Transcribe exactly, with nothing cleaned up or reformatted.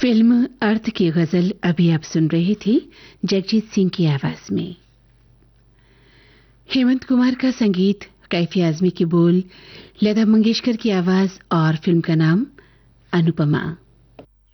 Film अर्थ की गजल अभी आप सुन रहे थे जगजीत सिंह की आवाज में। हेमंत कुमार का संगीत, कैफी आजमी की बोल, लता मंगेशकर की आवाज और फिल्म का नाम अनुपमा।